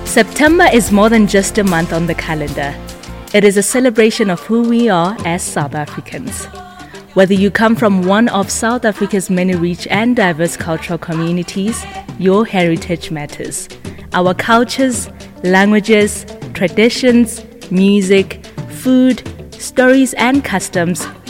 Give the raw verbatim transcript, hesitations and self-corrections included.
September is more than just a month on the calendar. It is a celebration of who we are as South Africans. Whether you come from one of South Africa's many rich and diverse cultural communities, your heritage matters. Our cultures, languages, traditions, music, food, stories and customs